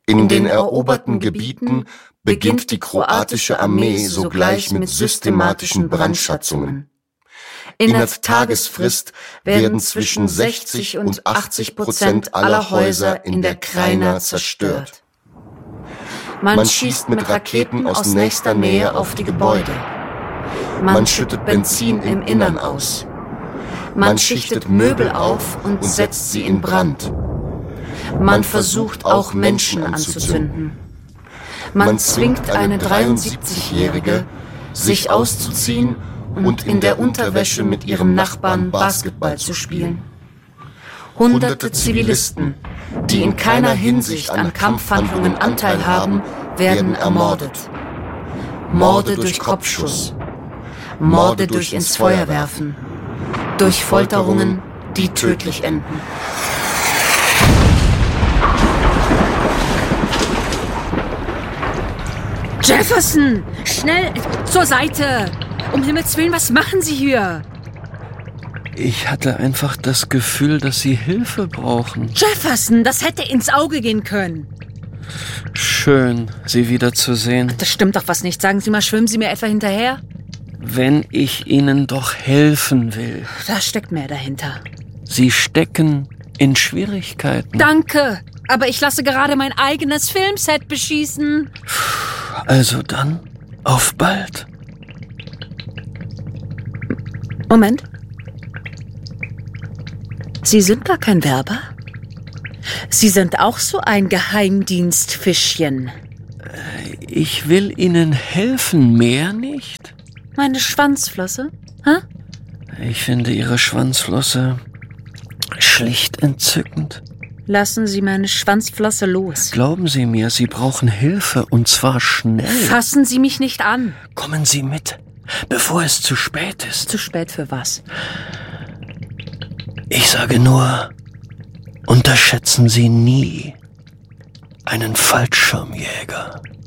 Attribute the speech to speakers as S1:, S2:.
S1: In den eroberten Gebieten beginnt die kroatische Armee sogleich mit systematischen Brandschatzungen. Innerhalb Tagesfrist werden zwischen 60 und 80% aller Häuser in der Krajina zerstört. Man schießt mit Raketen aus nächster Nähe auf die Gebäude. Man schüttet Benzin im Innern aus. Man schichtet Möbel auf und setzt sie in Brand. Man versucht auch Menschen anzuzünden. Man zwingt eine 73-Jährige, sich auszuziehen und in der Unterwäsche mit ihrem Nachbarn Basketball zu spielen. Hunderte Zivilisten, die in keiner Hinsicht an Kampfhandlungen Anteil haben, werden ermordet. Morde durch Kopfschuss, Morde durch ins Feuer werfen, durch Folterungen, die tödlich enden.
S2: Jefferson! Schnell! Zur Seite! Um Himmels Willen, was machen Sie hier?
S3: Ich hatte einfach das Gefühl, dass Sie Hilfe brauchen.
S2: Jefferson, das hätte ins Auge gehen können.
S3: Schön, Sie wiederzusehen.
S2: Das stimmt doch was nicht. Sagen Sie mal, schwimmen Sie mir etwa hinterher?
S3: Wenn ich Ihnen doch helfen will.
S2: Da steckt mehr dahinter.
S3: Sie stecken in Schwierigkeiten.
S2: Danke, aber ich lasse gerade mein eigenes Filmset beschießen.
S3: Also dann, auf bald.
S2: Moment. Sie sind gar kein Werber? Sie sind auch so ein Geheimdienstfischchen.
S3: Ich will Ihnen helfen, mehr nicht?
S2: Meine Schwanzflosse? Hä?
S3: Ich finde Ihre Schwanzflosse schlicht entzückend.
S2: Lassen Sie meine Schwanzflosse los.
S3: Glauben Sie mir, Sie brauchen Hilfe, und zwar schnell.
S2: Fassen Sie mich nicht an.
S3: Kommen Sie mit, bevor es zu spät ist.
S2: Zu spät für was?
S3: Ich sage nur, unterschätzen Sie nie einen Fallschirmjäger.